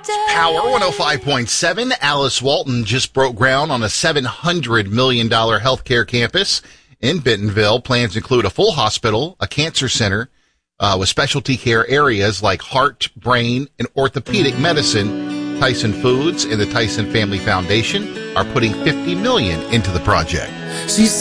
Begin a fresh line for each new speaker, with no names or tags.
Power 105.7. Alice Walton just broke ground on a $700 million healthcare campus in Bentonville. Plans include a full hospital, a cancer center with specialty care areas like heart, brain, and orthopedic medicine. Tyson Foods and the Tyson Family Foundation are putting $50 million into the project.